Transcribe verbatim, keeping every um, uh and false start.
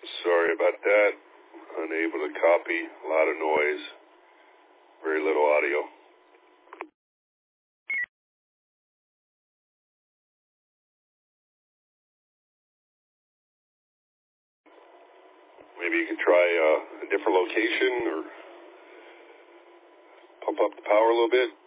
Sorry about that. Unable to copy. A lot of noise. Very little audio. Maybe you could try uh, a different location or pump up the power a little bit.